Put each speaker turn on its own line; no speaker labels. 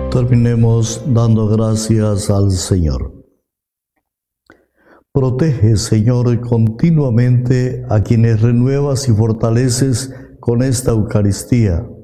Terminemos dando gracias al Señor. Protege, Señor, continuamente a quienes renuevas y fortaleces con esta Eucaristía,